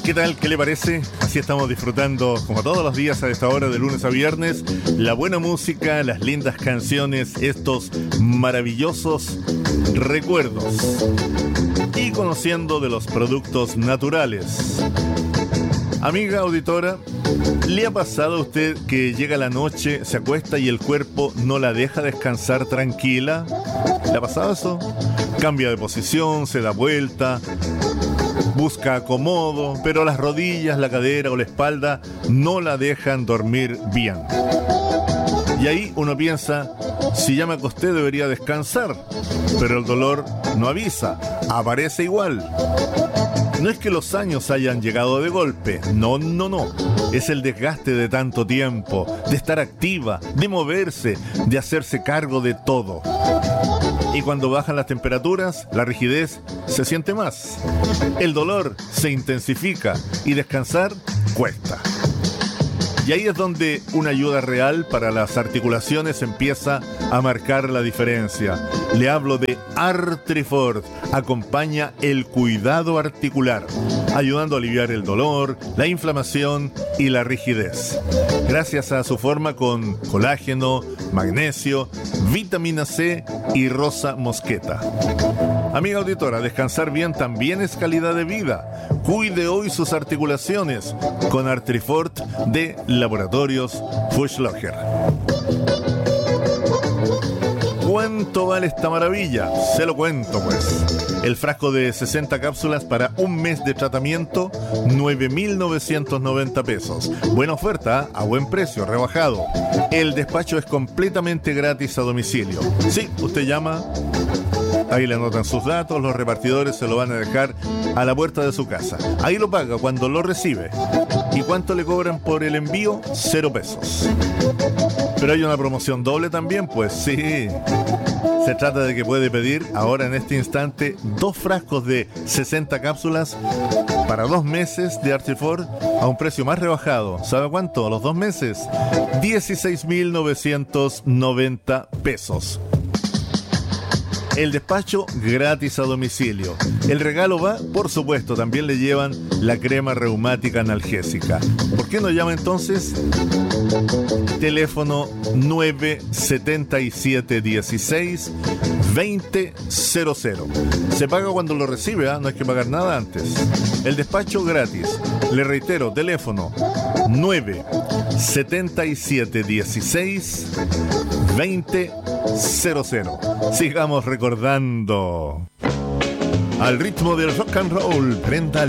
¿Qué tal? ¿Qué le parece? Así estamos disfrutando, como todos los días a esta hora, de lunes a viernes, la buena música, las lindas canciones, estos maravillosos recuerdos. Y conociendo de los productos naturales. Amiga auditora, ¿le ha pasado a usted que llega la noche, se acuesta y el cuerpo no la deja descansar tranquila? ¿Le ha pasado eso? Cambia de posición, se da vuelta, busca acomodo, pero las rodillas, la cadera o la espalda no la dejan dormir bien. Y ahí uno piensa, si ya me acosté debería descansar, pero el dolor no avisa, aparece igual. No es que los años hayan llegado de golpe, no. Es el desgaste de tanto tiempo, de estar activa, de moverse, de hacerse cargo de todo. Y cuando bajan las temperaturas, la rigidez se siente más. El dolor se intensifica y descansar cuesta. Y ahí es donde una ayuda real para las articulaciones empieza a marcar la diferencia. Le hablo de Artrifort. Acompaña el cuidado articular, ayudando a aliviar el dolor, la inflamación y la rigidez. Gracias a su forma con colágeno, magnesio, vitamina C y rosa mosqueta. Amiga auditora, descansar bien también es calidad de vida. Cuide hoy sus articulaciones con Artrifort de Laboratorios Fuchslocher. ¿Cuánto vale esta maravilla? Se lo cuento pues. El frasco de 60 cápsulas para un mes de tratamiento, 9.990 pesos. Buena oferta, a buen precio, rebajado. El despacho es completamente gratis a domicilio. Sí, usted llama, ahí le anotan sus datos, los repartidores se lo van a dejar a la puerta de su casa. Ahí lo paga cuando lo recibe. ¿Y cuánto le cobran por el envío? 0 pesos. Pero hay una promoción doble también, pues sí. Se trata de que puede pedir ahora en este instante 2 frascos de 60 cápsulas para 2 meses de Artrifort a un precio más rebajado. ¿Sabe cuánto? A los 2 meses, 16.990 pesos. El despacho gratis a domicilio. El regalo va, por supuesto, también le llevan la crema reumática analgésica. ¿Por qué no llama entonces? Teléfono 97716-2000. Se paga cuando lo recibe, no hay que pagar nada antes. El despacho gratis. Le reitero, teléfono 97716-2000. Sigamos recordando. Al ritmo del rock and roll, prenda